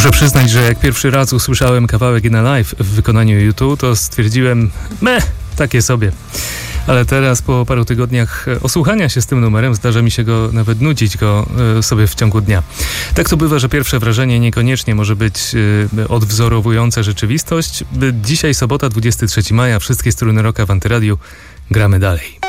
Muszę przyznać, że jak pierwszy raz usłyszałem kawałek In Alive w wykonaniu U2, to stwierdziłem, takie sobie. Ale teraz po paru tygodniach osłuchania się z tym numerem zdarza mi się go nawet nudzić go sobie w ciągu dnia. Tak to bywa, że pierwsze wrażenie niekoniecznie może być odwzorowujące rzeczywistość. Dzisiaj sobota, 23 maja, wszystkie struny rocka w Antyradiu. Gramy dalej.